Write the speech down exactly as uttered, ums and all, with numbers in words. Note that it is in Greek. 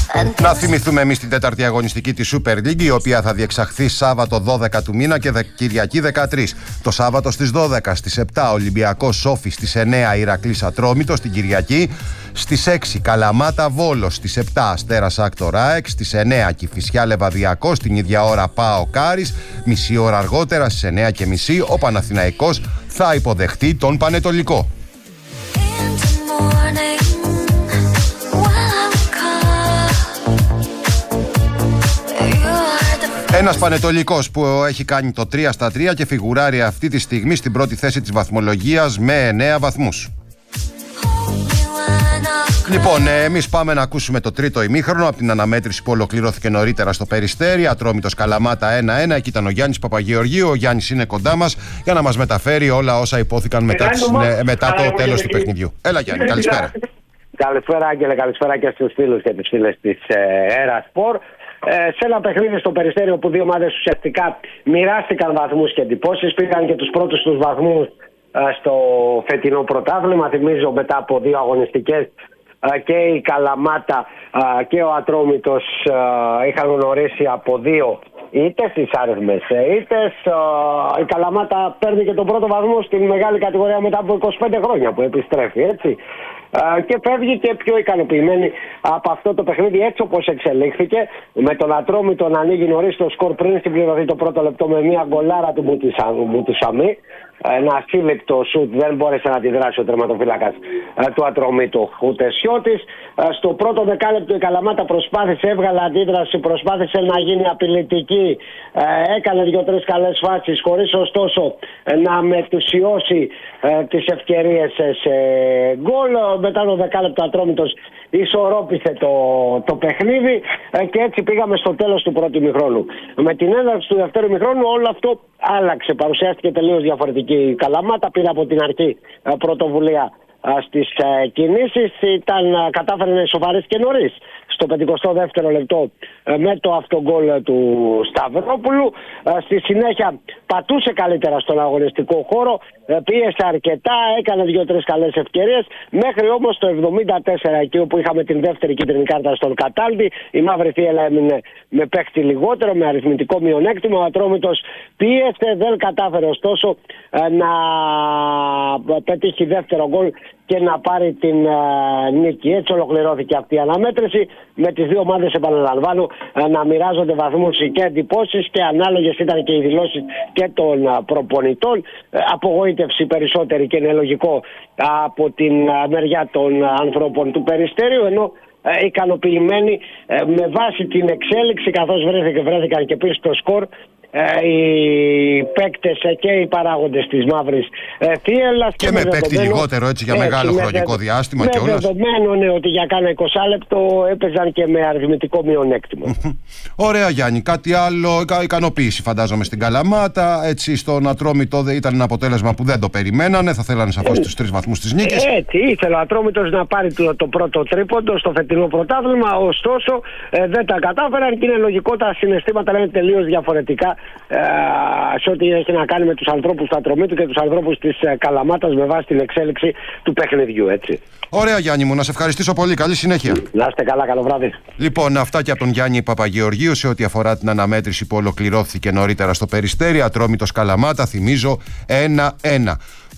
Να θυμηθούμε εμείς την τέταρτη αγωνιστική της Super League, η οποία θα διεξαχθεί Σάββατο δώδεκα του μήνα και Κυριακή δεκατρείς. Το Σάββατο στις δώδεκα, στις επτά Ολυμπιακός Σόφι, στις εννέα Ηρακλής Ατρόμητος την Κυριακή, στις έξι Καλαμάτα Βόλος, στις επτά Αστέρας Άκτορ ΑΕΚ, στις εννέα Κηφισιά Λεβαδιακός, την ίδια ώρα ΠΑΟΚ Άρης, μισή ώρα αργότερα στις εννέα και μισή ο Παναθηναϊκός θα υποδεχτεί τον Πανετολικό. Ένας Πανετολικός που έχει κάνει το τρία στα τρία και φιγουράρει αυτή τη στιγμή στην πρώτη θέση της βαθμολογίας με εννέα βαθμούς. Λοιπόν, εμείς πάμε να ακούσουμε το τρίτο ημίχρονο από την αναμέτρηση που ολοκληρώθηκε νωρίτερα στο Περιστέρι. Ατρόμητος Καλαμάτα ένα ένα. Εκεί ήταν ο Γιάννης Παπαγεωργίου. Ο Γιάννης είναι κοντά μας για να μας μεταφέρει όλα όσα υπόθηκαν μετά, τις, μετά το τέλος του παιχνιδιού. Έλα Γιάννη, καλησπέρα. Καλησπέρα Άγγελε, καλησπέρα και στους φίλους και τις φίλες της Έρα Σπορ. Ε, σε ένα παιχνίδι στο Περιστέριο που δύο ομάδες ουσιαστικά μοιράστηκαν βαθμούς και εντυπώσεις, πήγαν και τους πρώτους τους βαθμούς ε, στο φετινό πρωτάθλημα. Θυμίζω μετά από δύο αγωνιστικές ε, και η Καλαμάτα ε, και ο Ατρόμητος ε, είχαν γνωρίσει από δύο ήττες, τις άριθμες ήττες. Ε, η Καλαμάτα παίρνει και τον πρώτο βαθμό στην μεγάλη κατηγορία μετά από είκοσι πέντε χρόνια που επιστρέφει, έτσι. Uh, και φεύγει και πιο ικανοποιημένη από αυτό το παιχνίδι έτσι όπως εξελίχθηκε, με τον Ατρόμητο να ανοίγει νωρίς το σκορ πριν συμπληρωθεί το πρώτο λεπτό με μια γκολάρα του Μπουτουσαμί. Ένα ασύλληπτο σουτ, δεν μπόρεσε να αντιδράσει ο τερματοφύλακας uh, του Ατρομήτου ούτε Σιώτης. Uh, στο πρώτο δεκάλεπτο η Καλαμάτα προσπάθησε, έβγαλε αντίδραση, προσπάθησε να γίνει απειλητική, uh, έκανε δύο-τρεις καλές φάσεις χωρίς ωστόσο uh, να μετουσιώσει uh, τις ευκαιρίες σε γκολ. Μετά το δεκάλεπτο Ατρόμητος ισορρόπησε το, το παιχνίδι uh, και έτσι πήγαμε στο τέλος του πρώτου ημιχρόνου. Με την έναρξη του δεύτερου ημιχρόνου όλο αυτό άλλαξε, παρουσιάστηκε τελείως διαφορετική. Η Καλαμάτα πήρε από την αρχή uh, πρωτοβουλία στις ε, κινήσεις, ήταν, κατάφερε να ισοφαρίσει και νωρίς στο πενηκοστό δεύτερο λεπτό ε, με το αυτογκόλ του Σταυρόπουλου. Ε, στη συνέχεια πατούσε καλύτερα στον αγωνιστικό χώρο, ε, πίεσε αρκετά, έκανε δύο-τρεις καλές ευκαιρίες, μέχρι όμως το εβδομήντα τέσσερα, εκεί όπου είχαμε την δεύτερη κίτρινη κάρτα στον Κατάλτη, η Μαύρη Θύελλα έμεινε με παίχτη λιγότερο, με αριθμητικό μειονέκτημα. Ο Ατρόμητος πίεσε, δεν κατάφερε ωστόσο ε, να πετύχει δεύτερο γκολ και να πάρει την uh, νίκη. Έτσι ολοκληρώθηκε αυτή η αναμέτρηση, με τις δύο ομάδες, επαναλαμβάνω, uh, να μοιράζονται βαθμούς και εντυπώσεις, και ανάλογες ήταν και οι δηλώσεις και των uh, προπονητών. Uh, απογοήτευση περισσότερη, και είναι λογικό, uh, από την uh, μεριά των uh, ανθρώπων του Περιστέριου, ενώ uh, ικανοποιημένοι uh, με βάση την εξέλιξη, καθώς βρέθηκε, βρέθηκαν και πίσω στο σκορ Ε, οι παίκτες και οι παράγοντες της Μαύρης ε, Θύελλας, και, και με παίκτη λιγότερο, έτσι, για έτσι, μεγάλο με χρονικό δε, διάστημα με κιόλας. Με δεδομένο ναι, ότι για κάνα είκοσι λεπτό έπαιζαν και με αριθμητικό μειονέκτημα. Ωραία Γιάννη, κάτι άλλο, ικανοποίηση φαντάζομαι στην Καλαμάτα, έτσι, στον Ατρόμητο ήταν ένα αποτέλεσμα που δεν το περιμένανε, θα θέλανε σαφώς ε, τους τρεις βαθμούς της νίκης. Έτσι, ήθελε ο Ατρόμητος να πάρει το, το πρώτο τρίποντο στο φετινό πρωτάθλημα, ωστόσο ε, δεν τα κατάφεραν, και είναι λογικό, τα συναισθήματα λένε τελείως διαφορετικά σε ό,τι έχει να κάνει με τους ανθρώπους του Ατρομήτου και τους ανθρώπους της Καλαμάτας με βάση την εξέλιξη του παιχνιδιού, έτσι. Ωραία Γιάννη μου, να σε ευχαριστήσω πολύ, καλή συνέχεια. Να είστε καλά, καλό βράδυ. Λοιπόν, αυτά και από τον Γιάννη Παπαγεωργίου σε ό,τι αφορά την αναμέτρηση που ολοκληρώθηκε νωρίτερα στο Περιστέρι. Ατρόμητος Καλαμάτα, θυμίζω, ένα ένα.